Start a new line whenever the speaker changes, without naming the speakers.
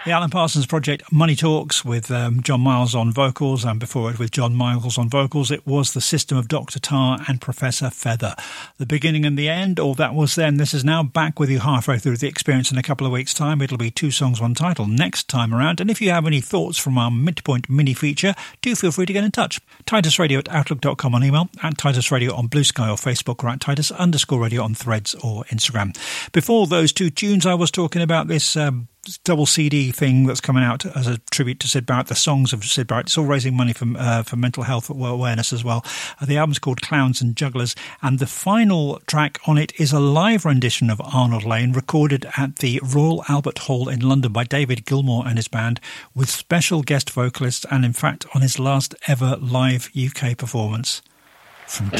The Alan Parsons Project Money Talks with John Miles on vocals, and before it with John Miles on vocals, it was The System of Dr. Tar and Professor Feather. The beginning and the end, or that was then. This is now back with you halfway through the experience in a couple of weeks' time. It'll be 2 songs, 1 title next time around. And if you have any thoughts from our midpoint mini feature, do feel free to get in touch. TitusRadio@outlook.com on email, at Titus Radio on Blue Sky or Facebook, or at Titus_Radio on Threads or Instagram. Before those 2 tunes, I was talking about this double CD thing that's coming out as a tribute to Syd Barrett, the songs of Syd Barrett. It's all raising money for mental health awareness as well. The album's called Clowns and Jugglers, and the final track on it is a live rendition of Arnold Lane, recorded at the Royal Albert Hall in London by David Gilmour and his band, with special guest vocalists, and in fact on his last ever live UK performance. From